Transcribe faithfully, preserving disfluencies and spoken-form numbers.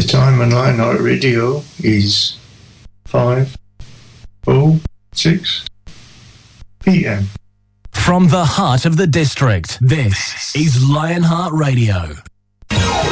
time on Lionheart Radio is five oh six p.m. From the heart of the district, this is Lionheart Radio.